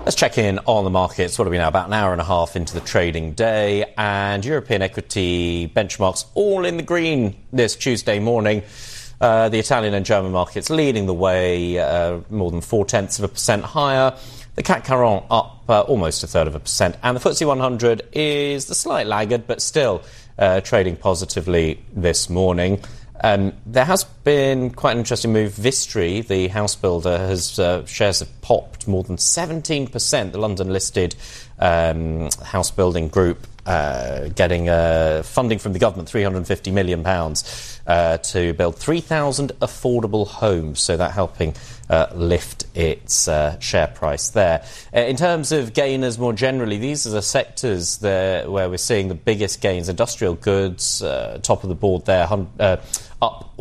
Let's check in on the markets. What are we now? About an hour and a half into the trading day, and European equity benchmarks all in the green this Tuesday morning. The Italian and German markets leading the way, more than 0.4% higher. The CAC 40 up almost 0.33%, and the FTSE 100 is the slight laggard, but still trading positively this morning. There has been quite an interesting move. Vistry, the house builder, shares have popped more than 17%. The London-listed house building group getting funding from the government, £350 million, to build 3,000 affordable homes. So that helping lift its share price there. In terms of gainers more generally, these are the sectors where we're seeing the biggest gains. Industrial goods, top of the board there, up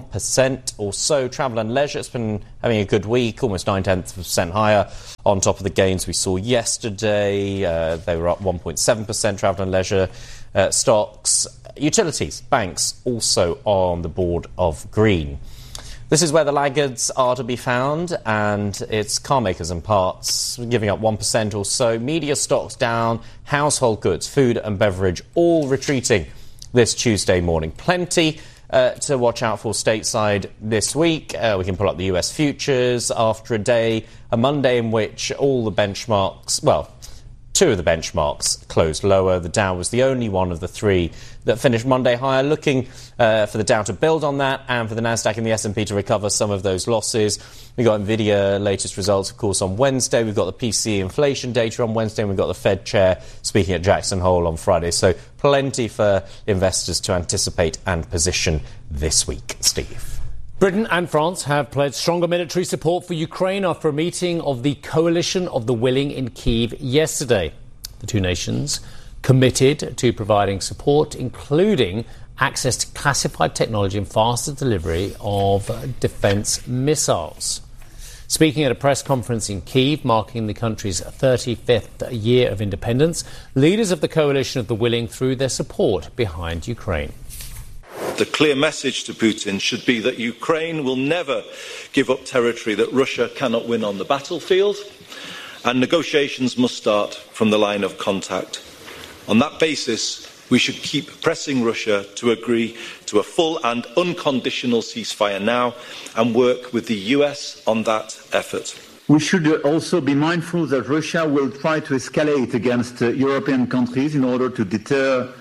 1% or so. Travel and leisure, it's been having a good week, almost 0.9% higher on top of the gains we saw yesterday. They were up 1.7%, travel and leisure stocks. Utilities, banks, also on the board of green. This is where the laggards are to be found, and it's car makers and parts giving up 1% or so. Media stocks down, household goods, food and beverage all retreating this Tuesday morning. Plenty to watch out for stateside this week. We can pull up the US futures after a Monday in which all the benchmarks, well, two of the benchmarks closed lower. The Dow was the only one of the three that finished Monday higher, looking for the Dow to build on that and for the Nasdaq and the S&P to recover some of those losses. We got Nvidia latest results, of course, on Wednesday. We've got the PCE inflation data on Wednesday, and we've got the Fed chair speaking at Jackson Hole on Friday. So plenty for investors to anticipate and position this week. Steve. Britain and France have pledged stronger military support for Ukraine after a meeting of the Coalition of the Willing in Kyiv yesterday. The two nations committed to providing support, including access to classified technology and faster delivery of defence missiles. Speaking at a press conference in Kyiv, marking the country's 35th year of independence, leaders of the Coalition of the Willing threw their support behind Ukraine. The clear message to Putin should be that Ukraine will never give up territory that Russia cannot win on the battlefield, and negotiations must start from the line of contact. On that basis, we should keep pressing Russia to agree to a full and unconditional ceasefire now and work with the US on that effort. We should also be mindful that Russia will try to escalate against European countries in order to deter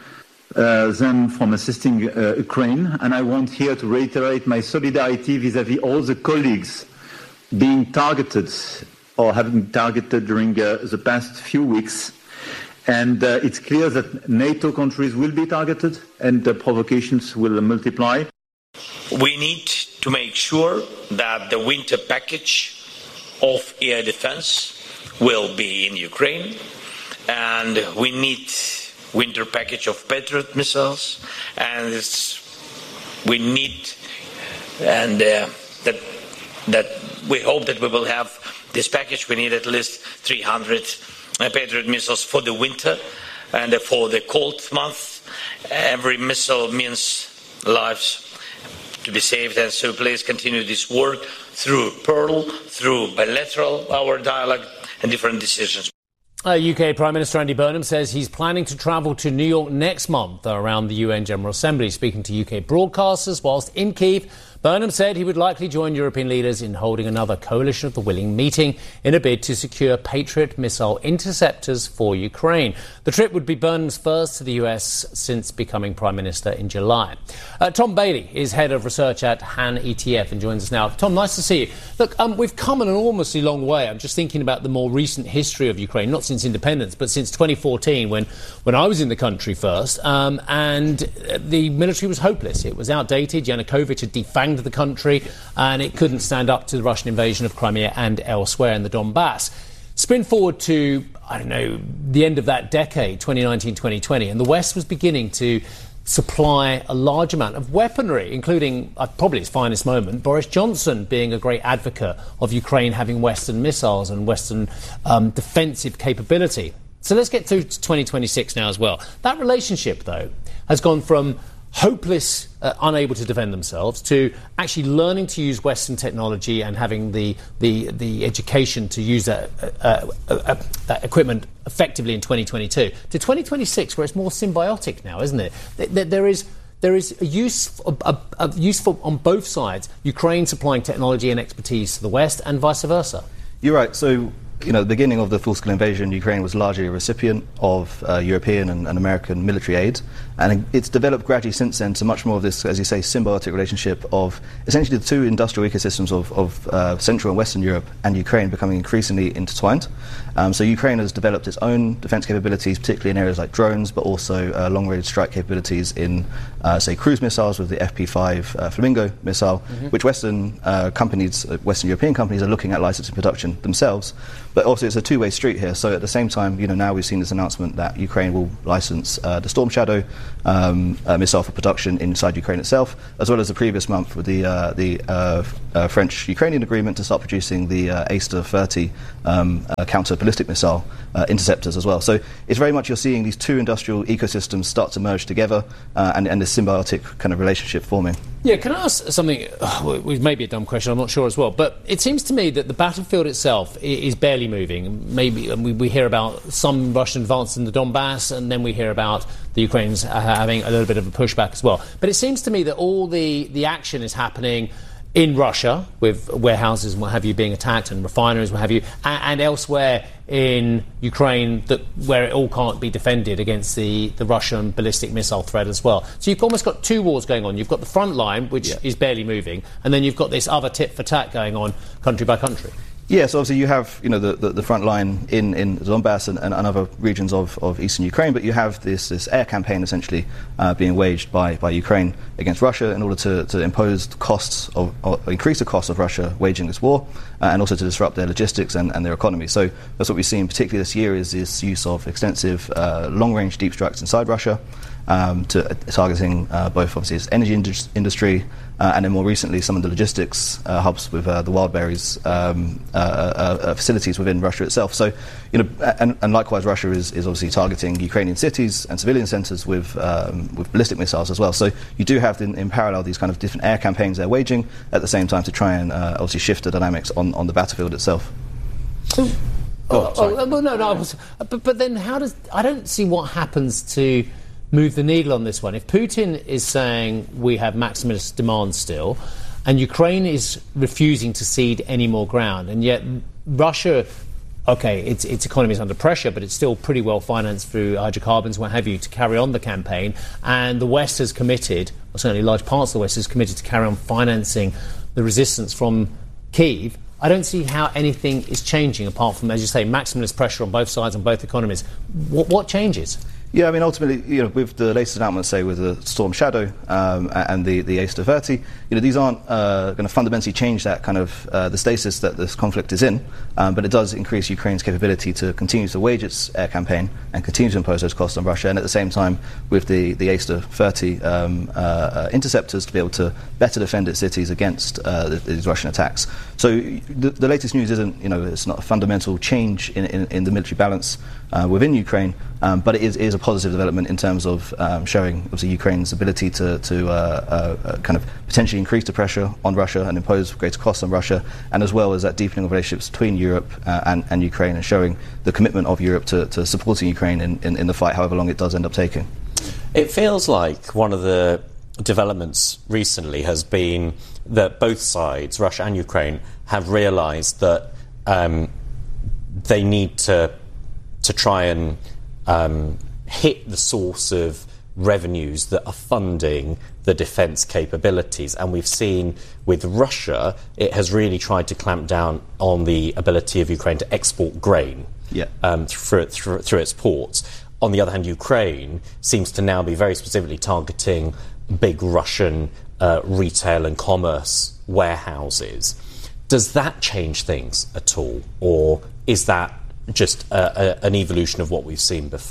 them from assisting Ukraine. And I want here to reiterate my solidarity vis-à-vis all the colleagues being targeted or have been targeted during the past few weeks. And it's clear that NATO countries will be targeted and the provocations will multiply. We need to make sure that the winter package of air defense will be in Ukraine, and we need winter package of Patriot missiles, and we need, and that we hope that we will have this package. We need at least 300 Patriot missiles for the winter and for the cold month. Every missile means lives to be saved, and so please continue this work through Pearl, through bilateral, our dialogue and different decisions. UK Prime Minister Andy Burnham says he's planning to travel to New York next month around the UN General Assembly. Speaking to UK broadcasters whilst in Kyiv, Burnham said he would likely join European leaders in holding another Coalition of the Willing meeting in a bid to secure Patriot missile interceptors for Ukraine. The trip would be Burnham's first to the US since becoming Prime Minister in July. Tom Bailey is Head of Research at Han ETF and joins us now. Tom, nice to see you. Look, we've come an enormously long way. I'm just thinking about the more recent history of Ukraine, not since independence, but since 2014 when I was in the country first, and the military was hopeless. It was outdated. Yanukovych had defanged the country, and it couldn't stand up to the Russian invasion of Crimea and elsewhere in the Donbass. Spin forward to, the end of that decade, 2019, 2020, and the West was beginning to supply a large amount of weaponry, including, probably its finest moment, Boris Johnson being a great advocate of Ukraine having Western missiles and Western defensive capability. So let's get through to 2026 now as well. That relationship, though, has gone from hopeless, unable to defend themselves, to actually learning to use Western technology and having the education to use that equipment effectively in 2022, to 2026, where it's more symbiotic now, isn't it? There is a use on both sides, Ukraine supplying technology and expertise to the West and vice versa. You're right. So, the beginning of the full-scale invasion, Ukraine was largely a recipient of European and American military aid. And it's developed gradually since then to much more of this, as you say, symbiotic relationship of essentially the two industrial ecosystems of Central and Western Europe and Ukraine becoming increasingly intertwined. So Ukraine has developed its own defense capabilities, particularly in areas like drones, but also long-range strike capabilities in, say, cruise missiles with the FP5 Flamingo missile, which Western European companies are looking at licensing production themselves. But also it's a two-way street here. So at the same time, now we've seen this announcement that Ukraine will license the Storm Shadow missile for production inside Ukraine itself, as well as the previous month with the French-Ukrainian agreement to start producing the Aster-30 counter-ballistic missile interceptors as well. So it's very much you're seeing these two industrial ecosystems start to merge together and this symbiotic kind of relationship forming. Yeah, can I ask something, which may be a dumb question, I'm not sure as well, but it seems to me that the battlefield itself is barely moving. Maybe we hear about some Russian advance in the Donbass, and then we hear about the Ukrainians having a little bit of a pushback as well. But it seems to me that all the action is happening in Russia, with warehouses and what have you being attacked and refineries, what have you, and elsewhere in Ukraine, where it all can't be defended against the Russian ballistic missile threat as well. So you've almost got two wars going on. You've got the front line, which is barely moving, and then you've got this other tit for tat going on country by country. Yeah, so obviously you have the front line in Donbass and other regions of eastern Ukraine, but you have this air campaign essentially being waged by Ukraine against Russia in order to impose the costs or increase the cost of Russia waging this war, and also to disrupt their logistics and their economy. So that's what we've seen particularly this year, is this use of extensive long-range deep strikes inside Russia, targeting both obviously its energy industry and then more recently some of the logistics hubs with the Wildberries facilities within Russia itself. So, and likewise Russia is obviously targeting Ukrainian cities and civilian centres with ballistic missiles as well. So you do have in parallel these kind of different air campaigns they're waging at the same time to try and obviously shift the dynamics on the battlefield itself. But then I don't see what happens to move the needle on this one. If Putin is saying we have maximalist demands still, and Ukraine is refusing to cede any more ground, and yet Russia, okay, its economy is under pressure, but it's still pretty well financed through hydrocarbons, what have you, to carry on the campaign, and the West has committed, or certainly large parts of the West has committed to carry on financing the resistance from Kyiv, I don't see how anything is changing apart from, as you say, maximalist pressure on both sides, on both economies. What changes? Yeah, I mean, ultimately, with the latest announcement, say, with the Storm Shadow and the Aster-30, these aren't going to fundamentally change that kind of the stasis that this conflict is in, but it does increase Ukraine's capability to continue to wage its air campaign and continue to impose those costs on Russia, and at the same time, with the Aster-30 interceptors, to be able to better defend its cities against these Russian attacks. So the latest news isn't, it's not a fundamental change in the military balance within Ukraine, but it is a positive development in terms of showing obviously Ukraine's ability to kind of potentially increase the pressure on Russia and impose greater costs on Russia, and as well as that deepening of relationships between Europe and Ukraine, and showing the commitment of Europe to supporting Ukraine in the fight, however long it does end up taking. It feels like one of the developments recently has been that both sides, Russia and Ukraine, have realised that they need to try and hit the source of revenues that are funding the defence capabilities. And we've seen with Russia, it has really tried to clamp down on the ability of Ukraine to export grain through its ports. On the other hand, Ukraine seems to now be very specifically targeting big Russian retail and commerce warehouses. Does that change things at all, or is that just an evolution of what we've seen before?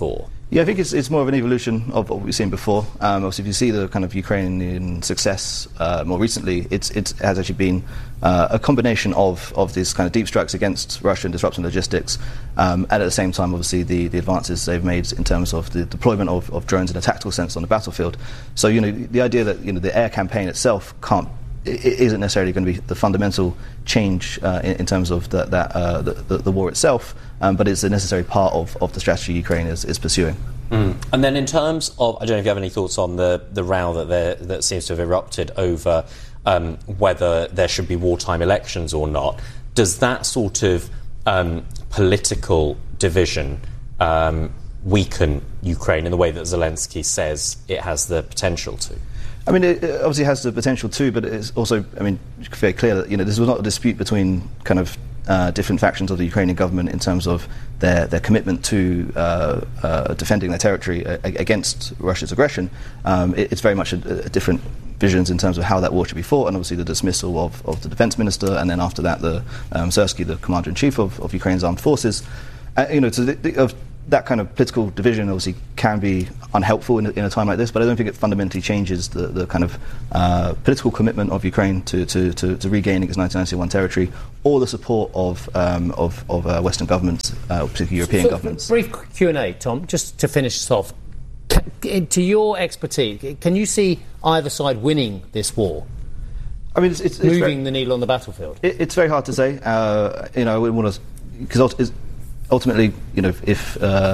Yeah, I think it's more of an evolution of what we've seen before. Obviously, if you see the kind of Ukrainian success more recently, it has actually been a combination of these kind of deep strikes against Russia and disrupting logistics, and at the same time, obviously, the advances they've made in terms of the deployment of drones in a tactical sense on the battlefield. So, the idea that the air campaign itself isn't necessarily going to be the fundamental change in terms of the war itself, but it's a necessary part of the strategy Ukraine is pursuing. And then in terms of, I don't know if you have any thoughts on the row that seems to have erupted over whether there should be wartime elections or not. Does that sort of political division weaken Ukraine in the way that Zelensky says it has the potential to? I mean, it obviously has the potential to, but it's also, very clear that this was not a dispute between kind of different factions of the Ukrainian government in terms of their commitment to defending their territory against Russia's aggression. It's very much a different visions in terms of how that war should be fought, and obviously the dismissal of the defense minister, and then after that, the Syrsky, the commander-in-chief of Ukraine's armed forces. That kind of political division obviously can be unhelpful in a time like this, but I don't think it fundamentally changes the kind of political commitment of Ukraine to regaining its 1991 territory, or the support of Western governments, particularly European governments. Brief Q&A, Tom, just to finish this off. To your expertise, can you see either side winning this war? I mean, it's moving the needle on the battlefield. It's very hard to say. I wouldn't want to, because ultimately, if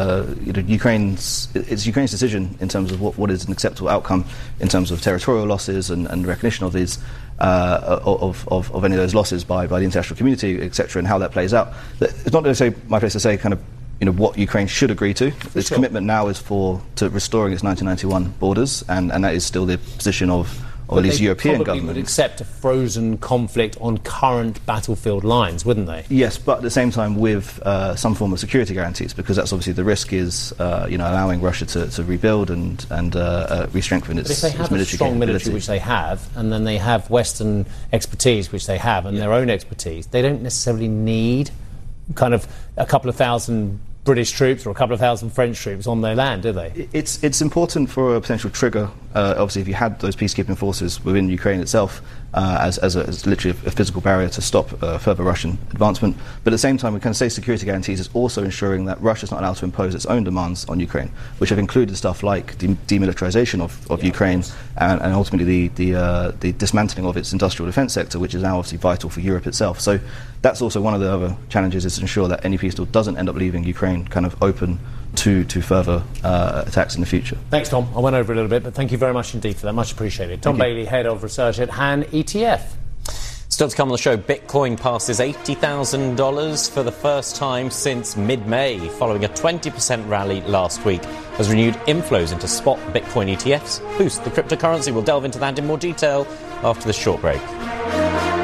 it's Ukraine's decision in terms of what is an acceptable outcome in terms of territorial losses and recognition of these of any of those losses by the international community, etc., and how that plays out. It's not necessarily my place to say kind of what Ukraine should agree to. Its commitment now is to restoring its 1991 borders, and that is still the position of at least European governments. They probably would accept a frozen conflict on current battlefield lines, wouldn't they? Yes, but at the same time with some form of security guarantees, because that's obviously the risk is allowing Russia to rebuild and re-strengthen its military capability. But if they have a strong military, which they have, and then they have Western expertise, which they have, and their own expertise, they don't necessarily need kind of a couple of thousand British troops or a couple of thousand French troops on their land, do they? It's important for a potential trigger, obviously, if you had those peacekeeping forces within Ukraine itself as literally a physical barrier to stop further Russian advancement. But at the same time, we can say security guarantees is also ensuring that Russia's not allowed to impose its own demands on Ukraine, which have included stuff like demilitarization of Ukraine and ultimately the dismantling of its industrial defense sector, which is now obviously vital for Europe itself. So that's also one of the other challenges, is to ensure that any peace deal doesn't end up leaving Ukraine kind of open to further attacks in the future. Thanks, Tom. I went over a little bit, but thank you very much indeed for that. Much appreciated. Tom Bailey, Head of Research at Han ETF. Still to come on the show, Bitcoin passes $80,000 for the first time since mid-May, following a 20% rally last week, as renewed inflows into spot Bitcoin ETFs boost the cryptocurrency. We'll delve into that in more detail after this short break.